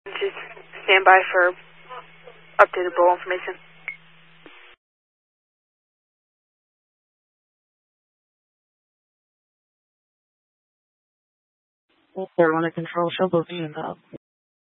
Just stand by for updated bowl information. They're under control. Show both units up.